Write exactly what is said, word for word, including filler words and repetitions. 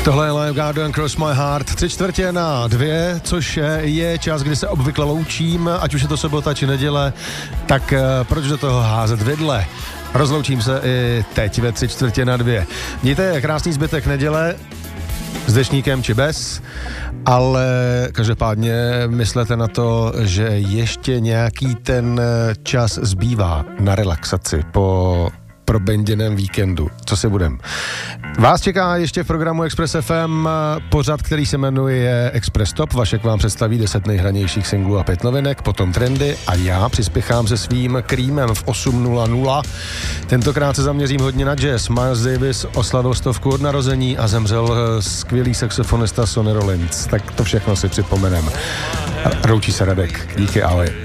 Tohle je Live Garden Cross My Heart, tři čtvrtě na dvě, což je čas, kdy se obvykle loučím, ať už je to sobota či neděle, tak proč do toho házet vidle? Rozloučím se i teď ve tři čtvrtě na dvě. Mějte krásný zbytek neděle, s dešníkem či bez, ale každopádně myslete na to, že ještě nějaký ten čas zbývá na relaxaci po probenděném víkendu. Co si budem? Vás čeká ještě v programu Express F M pořad, který se jmenuje Express Top. Vašek vám představí deset nejhranějších singlů a pět novinek, potom trendy a já přispěchám se svým creamem v osm nula nula. Tentokrát se zaměřím hodně na jazz. Miles Davis oslavil stovku od narození a zemřel skvělý saxofonista Sonny Rollins. Tak to všechno si připomenem. Roučí se Radek. Díky, ahoj.